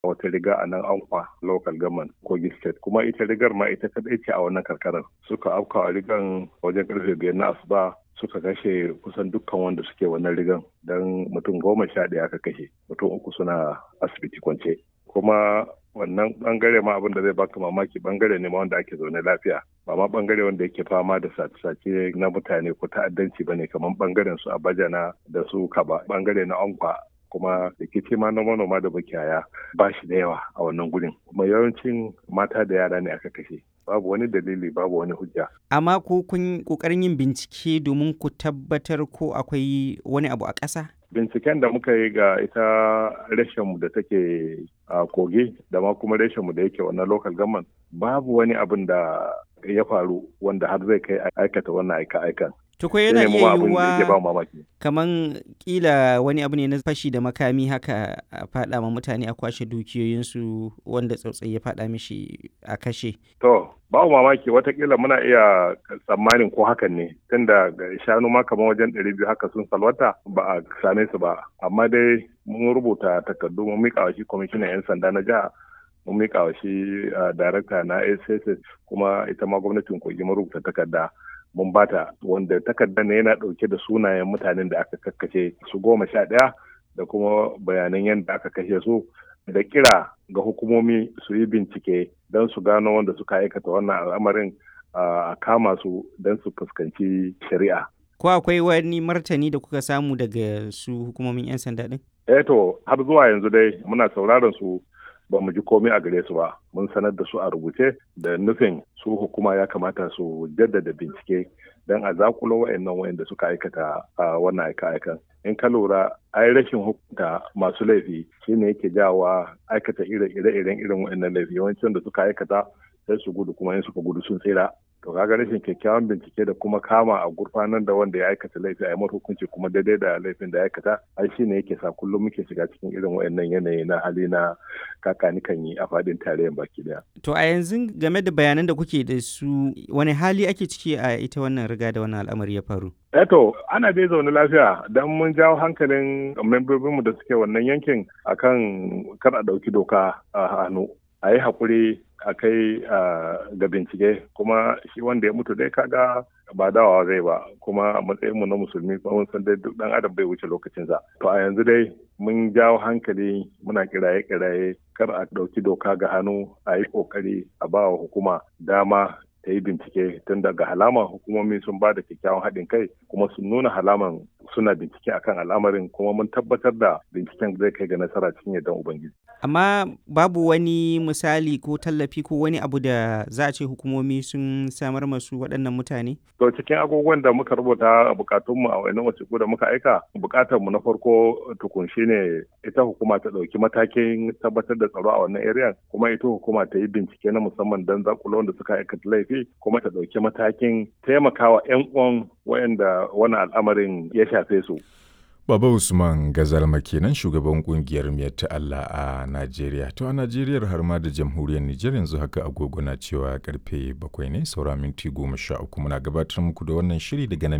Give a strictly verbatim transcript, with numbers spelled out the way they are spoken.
wata riga a nan Ankwa local government Kogi state, kuma ita rigar ma ita kadai ce a wannan karkarar. Suka afka a rigan wajen karfe biyar na asuba suka kashe kusan dukkan wanda suke wannan rigan, don mutum goma sha ɗaya aka kashe, mutum uku suna asibiti kwance. Kuma wannan bangare ma abin da zai baka mamaki, bangare ne ma wanda ake zaune lafiya, ba ma bangare wanda yake fama da sace-sace na mutane ko ta'addanci bane kamar bangaren su Abajana da su Kaba, bangare na Ankwa. Kuma rikici ma na manoma da makiyaya ba shi da yawa a wannan gurin, kuma yawancin mata da yara ne aka kashe. Babu wani dalili, babu wani hujja. Amma ko kun kokarin yin bincike domin ku tabbatar ko akwai wani abu a ƙasa? Binciken da muka yi ga ita reshenmu da take a Kogi da ma kuma reshenmu da yake wannan local government, babu wani abin da ya faru wanda har zai kai aikata wannan aika-aikan. To ko yana iya yiwuwa kaman kila wani abu ne na fashi da makami haka a faɗa ma mutane a kwashe dukiyoyinsu wanda tsautsayi ya faɗa mishi a kashe? To, babu mamaki watakila muna iya tsammanin ko hakan ne, tunda shanu ma kamar wajen ɗari biyu haka sun salwata ba a same su ba. Amma dai mun rubuta takardu mun miƙa wa shi kwamishinan 'yan sanda na jiha, mun miƙa wa shi darakta na S S S, kuma ita ma gwamnatin Kogi mun rubuta takarda mun bata, wanda takardar ne yana ɗauke da sunayen mutanen da aka kakkace su goma sha ɗaya da kuma bayanan yadda aka kashe su, da kira ga hukumomi su yi bincike don su gano wanda suka aikata wannan al'amarin, a kama su don su fuskanci shari'a. Ko akwai wani martani da kuka samu daga su hukumomin 'yan sanda ɗin? Eh to, har zuwa yanzu dai muna sauraron su, ba mu ji komai a gare su ba. Mun sanar da su a rubuce da nufin su hukuma ya kamata su jaddada bincike don a zakulo wa'annan wa'anda suka aikata a wannan aika-aikan. In ka lura, ai rashin hukunta masu laifi shine yake jawa aikata ire-iren irin wa'annan laifi. Yawancin da suka aikata sai su gudu, kuma in suka gudu sun tsira. To kaga rashin kyakkyawan bincike da kuma kama a gurfanar da wanda ya aikata laifi a yi mata hukunci kuma daidai da laifin da ya aikata, ai shi ne yake sa kullum muke shiga cikin irin waɗannan yanayi na hali na kakani kan yi a faɗin tarayyar baki daya. To a yanzu game da bayanan da kuke da su, wani hali ake ciki a ita wannan riga da wannan al'amari ya faru? Eh to, ana dai zaune lafiya, don mun jawo hankalin membobinmu da suke wannan yankin akan kar a ɗauki doka a hannu, a yi haƙuri a kai ga bincike. Kuma shi wanda ya mutu dai kaga ba dawawa zai ba, kuma a matsayinmu na musulmi kuma mun san dai duk dan adam bai wuce lokacinsa. To a yanzu dai mun jawo hankali, muna kiraye-kiraye kar a ɗauki doka ga hannu, a yi ƙoƙari a ba wa hukuma dama ta yi bincike, tun daga halaman hukumomi sun ba da kyakkyawan haɗin kai kuma sun nuna halaman suna bincike akan al'amarin, kuma mun tabbatar da binciken zai kai ga nasara cikin yardan Ubangiji. Amma babu wani misali ko tallafi ko wani abu da za a ce hukumomi sun samar masu waɗannan mutane? To cikin agogon da muka rubuta a bukatunmu a wani wasiƙu da muka aika, bukatarmu na farko tukun shine ita hukuma ta ɗauki matakin tabbatar da tsaro a wannan area, kuma ita hukuma ta yi bincike na musamman don zakulo wanda suka aikata laifi, kuma ta ɗauki matakin taimakawa 'yan uwan wayanda wannan al'amarin ya shafe su. Baba Usman Gazalma kenan, shugaban kungiyar Miyar ta Allah a Najeriya. To a Najeriya har ma da jamhuriyar Nijar yanzu haka agogo na cewa karfe bakwai ne saura minti goma sha uku, muna gabatar muku da wannan shiri daga nan